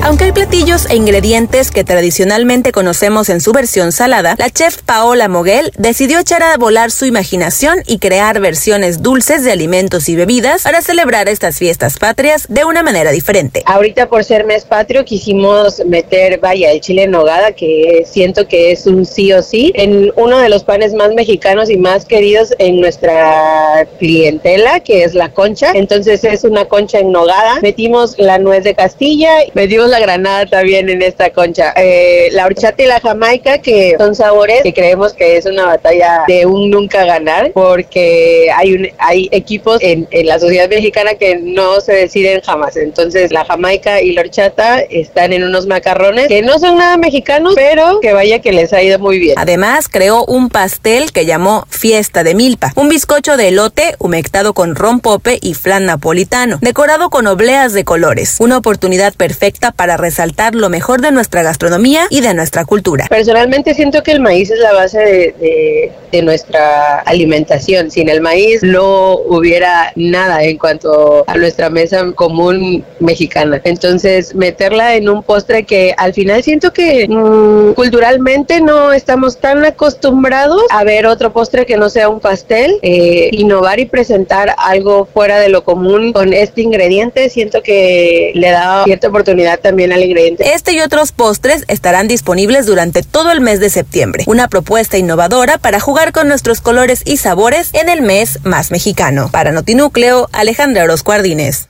Aunque hay platillos e ingredientes que tradicionalmente conocemos en su versión salada, la chef Paola Moguel decidió echar a volar su imaginación y crear versiones dulces de alimentos y bebidas para celebrar estas fiestas patrias de una manera diferente. Ahorita, por ser mes patrio, quisimos meter, el chile en nogada, que siento que es un sí o sí, en uno de los panes más mexicanos y más queridos en nuestra clientela, que es la concha. Entonces es una concha en nogada. Metimos la nuez de Castilla, metimos la granada también en esta concha. La horchata y la jamaica, que son sabores que creemos que es una batalla de un nunca ganar, porque hay equipos en la sociedad mexicana que no se deciden jamás. Entonces la jamaica y la horchata están en unos macarrones que no son nada mexicanos, pero que vaya que les ha ido muy bien. Además, creó un pastel que llamó Fiesta de Milpa, un bizcocho de elote humectado con rompope y flan napolitano, decorado con obleas de colores. Una oportunidad perfecta para resaltar lo mejor de nuestra gastronomía y de nuestra cultura. Personalmente siento que el maíz es la base de nuestra alimentación. Sin el maíz no hubiera nada en cuanto a nuestra mesa común mexicana. Entonces, meterla en un postre que al final siento que culturalmente no estamos tan acostumbrados a ver otro postre que no sea un pastel. Innovar y presentar algo fuera de lo común con este ingrediente, siento que le da cierta oportunidad también al ingrediente. Este y otros postres estarán disponibles durante todo el mes de septiembre. Una propuesta innovadora para jugar con nuestros colores y sabores en el mes más mexicano. Para Notinúcleo, Alejandra Orozco Ardínez.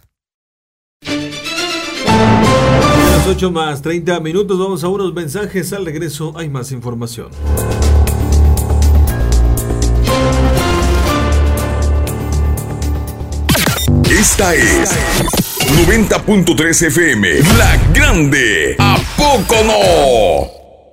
8:30, vamos a unos mensajes. Al regreso hay más información. Esta es 90.3 FM, La Grande. ¿A poco no?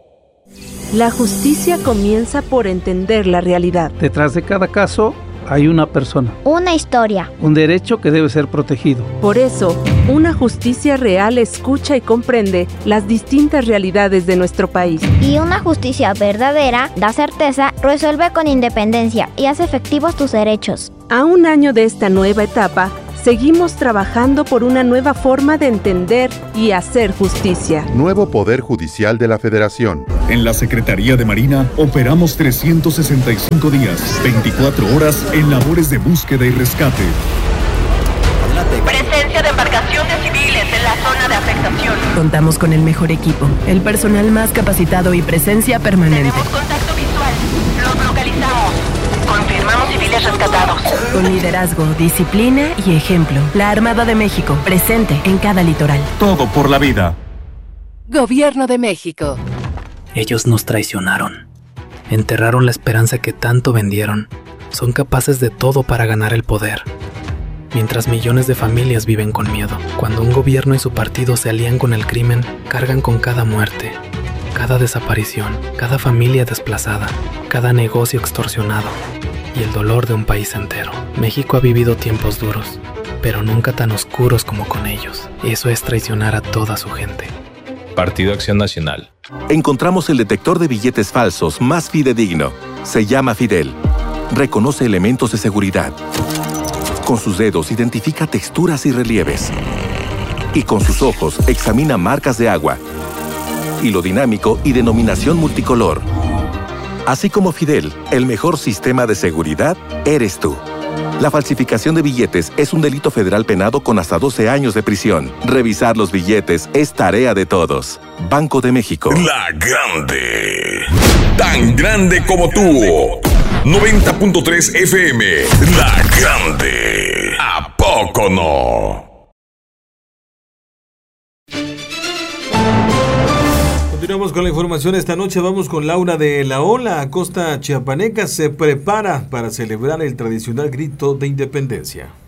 La justicia comienza por entender la realidad. Detrás de cada caso hay una persona, una historia, un derecho que debe ser protegido. Por eso, una justicia real escucha y comprende las distintas realidades de nuestro país. Y una justicia verdadera da certeza, resuelve con independencia y hace efectivos tus derechos. A un año de esta nueva etapa, seguimos trabajando por una nueva forma de entender y hacer justicia. Nuevo Poder Judicial de la Federación. En la Secretaría de Marina operamos 365 días, 24 horas en labores de búsqueda y rescate. Presencia de embarcaciones civiles en la zona de afectación. Contamos con el mejor equipo, el personal más capacitado y presencia permanente. Tenemos contacto visual. Los localizamos. Confirmamos civiles rescatados. Con liderazgo, disciplina y ejemplo. La Armada de México, presente en cada litoral. Todo por la vida. Gobierno de México. Ellos nos traicionaron. Enterraron la esperanza que tanto vendieron. Son capaces de todo para ganar el poder. Mientras millones de familias viven con miedo. Cuando un gobierno y su partido se alían con el crimen, cargan con cada muerte, cada desaparición, cada familia desplazada, cada negocio extorsionado y el dolor de un país entero. México ha vivido tiempos duros, pero nunca tan oscuros como con ellos. Eso es traicionar a toda su gente. Partido Acción Nacional. Encontramos el detector de billetes falsos más fidedigno. Se llama Fidel. Reconoce elementos de seguridad. Con sus dedos identifica texturas y relieves. Y con sus ojos examina marcas de agua, hilo dinámico y denominación multicolor. Así como Fidel, el mejor sistema de seguridad eres tú. La falsificación de billetes es un delito federal penado con hasta 12 años de prisión. Revisar los billetes es tarea de todos. Banco de México. La Grande. Tan grande como tú. 90.3 FM. La Grande. ¿A poco no? Continuamos con la información esta noche. Vamos con Laura de la Ola. Costa chiapaneca se prepara para celebrar el tradicional grito de independencia.